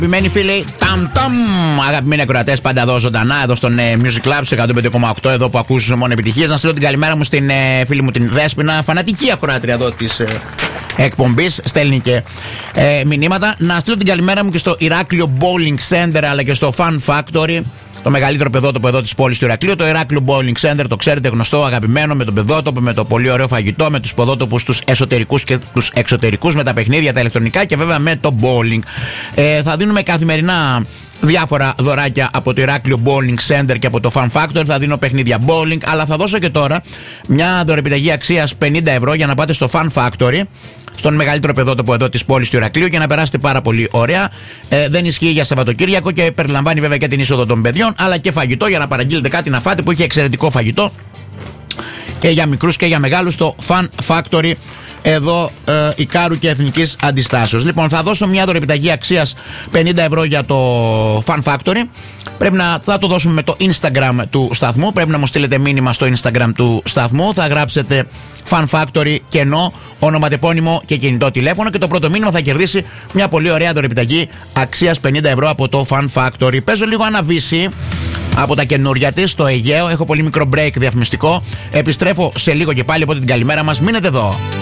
Αγαπημένοι φίλοι, αγαπημένοι ακροατές, πάντα εδώ ζωντανά, εδώ στον Music Club σε 105,8, εδώ που ακούς μόνο επιτυχίες. Να στείλω την καλημέρα μου στην φίλη μου την Δέσποινα, φανατική ακροάτρια εδώ της εκπομπής, στέλνει και μηνύματα. Να στείλω την καλημέρα μου και στο Ηράκλειο Bowling Center αλλά και στο Fun Factory, το μεγαλύτερο παιδότοπο εδώ της πόλης του Ηρακλείου. Το Ηράκλειο Bowling Center, το ξέρετε, γνωστό, αγαπημένο, με τον παιδότοπο, με το πολύ ωραίο φαγητό, με τους ποδότοπους τους εσωτερικούς και τους εξωτερικούς, με τα παιχνίδια, τα ηλεκτρονικά και βέβαια με το bowling. Θα δίνουμε καθημερινά διάφορα δωράκια από το Ηράκλειο Bowling Center και από το Fun Factory. Θα δίνω παιχνίδια bowling, αλλά θα δώσω και τώρα μια δωρεπιταγή αξίας 50 ευρώ για να πάτε στο Fun Factory, στον μεγαλύτερο παιδότοπο εδώ της πόλης του Ηρακλείου, και να περάσετε πάρα πολύ ωραία. Δεν ισχύει για Σαββατοκύριακο και περιλαμβάνει βέβαια και την είσοδο των παιδιών, αλλά και φαγητό για να παραγγείλετε κάτι να φάτε, που έχει εξαιρετικό φαγητό και για μικρούς και για μεγάλους, το Fun Factory εδώ Ικάρου και Εθνικής Αντιστάσεως. Λοιπόν, θα δώσω μια δωρεπιταγή αξίας 50 ευρώ για το Fun Factory. Θα το δώσουμε με το Instagram του σταθμού. Πρέπει να μου στείλετε μήνυμα στο Instagram του σταθμού. Θα γράψετε Fun Factory κενό, ονοματεπώνυμο και κινητό τηλέφωνο, και το πρώτο μήνυμα θα κερδίσει μια πολύ ωραία δωρεπιταγή αξίας 50 ευρώ από το Fun Factory. Παίζω λίγο Αναβίση από τα καινούρια της στο Αιγαίο. Έχω πολύ μικρό break διαφημιστικό. Επιστρέφω σε λίγο και πάλι, οπότε την καλημέρα μας. Μείνετε εδώ.